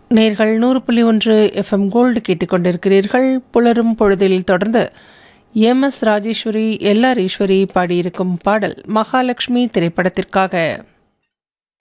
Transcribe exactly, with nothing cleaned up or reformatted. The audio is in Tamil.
நேர்கள் நூறு புள்ளி ஒன்று எஃப்எம் கோல்டு கேட்டுக்கொண்டிருக்கிறீர்கள். புலரும் பொழுதில் தொடர்ந்து M S Rajeswari L R Eswari பாடியிருக்கும் பாடல் மகாலட்சுமி திரைப்படத்திற்காக.